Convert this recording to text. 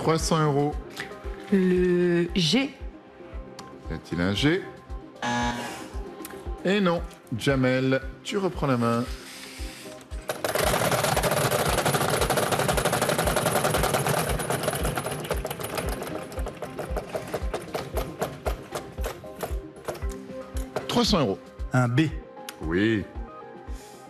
300 euros. Le G. Y a-t-il un G? Et non. Jamel, tu reprends la main. €300. Un B. Oui.